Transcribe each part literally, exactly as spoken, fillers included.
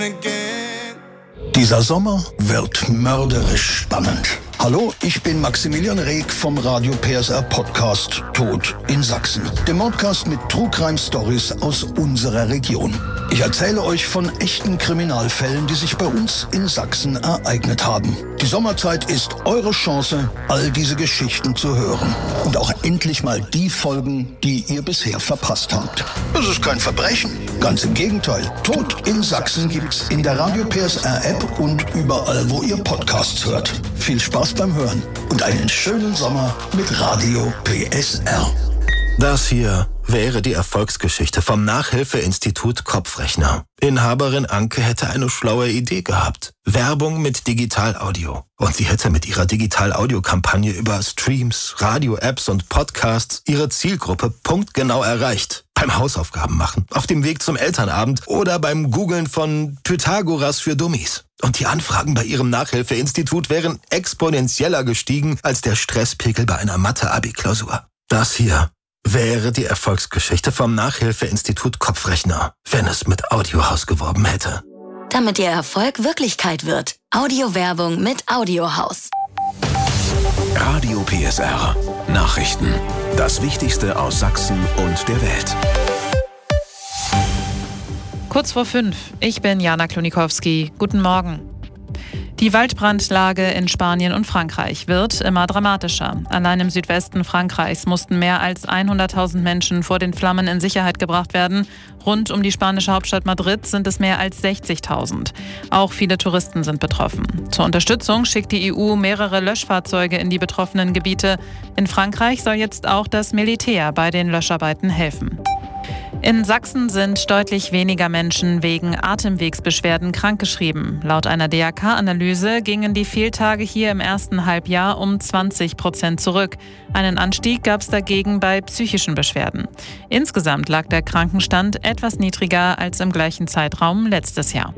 Dieser Sommer wird mörderisch spannend. Hallo, ich bin Maximilian Reg vom Radio P S R Podcast Tod in Sachsen. Dem Podcast mit True Crime Stories aus unserer Region. Ich erzähle euch von echten Kriminalfällen, die sich bei uns in Sachsen ereignet haben. Die Sommerzeit ist eure Chance, all diese Geschichten zu hören. Und auch endlich mal die Folgen, die ihr bisher verpasst habt. Es ist kein Verbrechen. Ganz im Gegenteil. Tod in Sachsen gibt's in der Radio P S R App und überall, wo ihr Podcasts hört. Viel Spaß beim Hören und einen schönen Sommer mit Radio P S R. Das hier wäre die Erfolgsgeschichte vom Nachhilfeinstitut Kopfrechner. Inhaberin Anke hätte eine schlaue Idee gehabt. Werbung mit Digital-Audio. Und sie hätte mit ihrer Digital-Audio-Kampagne über Streams, Radio-Apps und Podcasts ihre Zielgruppe punktgenau erreicht. Beim Hausaufgaben machen, auf dem Weg zum Elternabend oder beim Googlen von Pythagoras für Dummies. Und die Anfragen bei ihrem Nachhilfeinstitut wären exponentieller gestiegen als der Stresspegel bei einer Mathe-Abi-Klausur. Das hier wäre die Erfolgsgeschichte vom Nachhilfeinstitut Kopfrechner, wenn es mit Audiohaus geworben hätte. Damit Ihr Erfolg Wirklichkeit wird. Audiowerbung mit Audiohaus. Radio P S R. Nachrichten. Das Wichtigste aus Sachsen und der Welt. Kurz vor fünf. Ich bin Jana Klonikowski. Guten Morgen. Die Waldbrandlage in Spanien und Frankreich wird immer dramatischer. Allein im Südwesten Frankreichs mussten mehr als hunderttausend Menschen vor den Flammen in Sicherheit gebracht werden. Rund um die spanische Hauptstadt Madrid sind es mehr als sechzigtausend. Auch viele Touristen sind betroffen. Zur Unterstützung schickt die E U mehrere Löschfahrzeuge in die betroffenen Gebiete. In Frankreich soll jetzt auch das Militär bei den Löscharbeiten helfen. In Sachsen sind deutlich weniger Menschen wegen Atemwegsbeschwerden krankgeschrieben. Laut einer D A K-Analyse gingen die Fehltage hier im ersten Halbjahr um zwanzig Prozent zurück. Einen Anstieg gab es dagegen bei psychischen Beschwerden. Insgesamt lag der Krankenstand etwas niedriger als im gleichen Zeitraum letztes Jahr.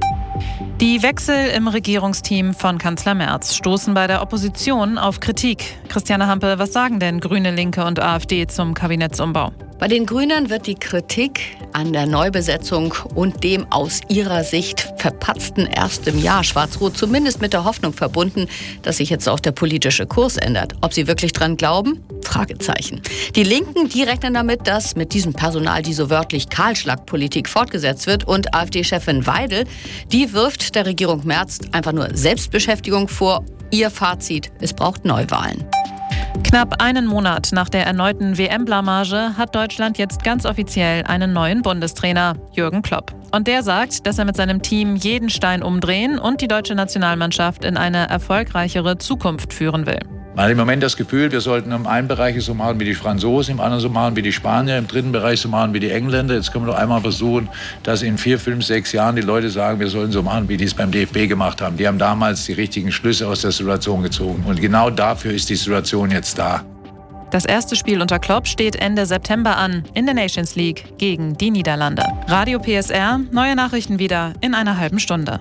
Die Wechsel im Regierungsteam von Kanzler Merz stoßen bei der Opposition auf Kritik. Christiane Hampe, was sagen denn Grüne, Linke und AfD zum Kabinettsumbau? Bei den Grünen wird die Kritik an der Neubesetzung und dem aus ihrer Sicht verpatzten ersten Jahr Schwarz-Rot zumindest mit der Hoffnung verbunden, dass sich jetzt auch der politische Kurs ändert. Ob sie wirklich dran glauben? Fragezeichen. Die Linken, die rechnen damit, dass mit diesem Personal die so wörtlich Kahlschlagpolitik fortgesetzt wird. Und AfD-Chefin Weidel, die wirft der Regierung Merz einfach nur Selbstbeschäftigung vor. Ihr Fazit: Es braucht Neuwahlen. Knapp einen Monat nach der erneuten W M-Blamage hat Deutschland jetzt ganz offiziell einen neuen Bundestrainer, Jürgen Klopp. Und der sagt, dass er mit seinem Team jeden Stein umdrehen und die deutsche Nationalmannschaft in eine erfolgreichere Zukunft führen will. Man hat im Moment das Gefühl, wir sollten im einen Bereich so machen wie die Franzosen, im anderen so machen wie die Spanier, im dritten Bereich so machen wie die Engländer. Jetzt können wir doch einmal versuchen, dass in vier, fünf, sechs Jahren die Leute sagen, wir sollen so machen, wie die es beim D F B gemacht haben. Die haben damals die richtigen Schlüsse aus der Situation gezogen. Und genau dafür ist die Situation jetzt da. Das erste Spiel unter Klopp steht Ende September an, in der Nations League gegen die Niederlande. Radio P S R, neue Nachrichten wieder in einer halben Stunde.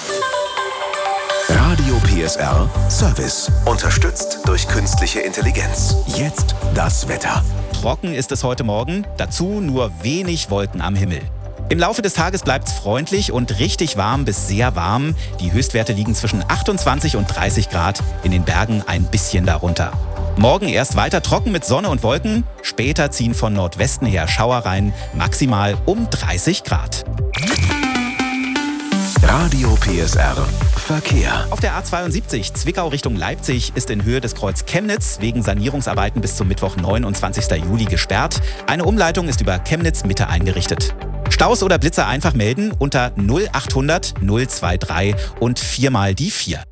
Radio P S R Service. Unterstützt durch künstliche Intelligenz. Jetzt das Wetter. Trocken ist es heute Morgen, dazu nur wenig Wolken am Himmel. Im Laufe des Tages bleibt es freundlich und richtig warm bis sehr warm. Die Höchstwerte liegen zwischen achtundzwanzig und dreißig Grad, in den Bergen ein bisschen darunter. Morgen erst weiter trocken mit Sonne und Wolken, später ziehen von Nordwesten her Schauer rein, maximal um dreißig Grad. Radio P S R Verkehr. Auf der A zweiundsiebzig Zwickau Richtung Leipzig ist in Höhe des Kreuz Chemnitz wegen Sanierungsarbeiten bis zum Mittwoch, neunundzwanzigsten Juli gesperrt. Eine Umleitung ist über Chemnitz Mitte eingerichtet. Staus oder Blitzer einfach melden unter null achthundert null drei drei und viermal die vier.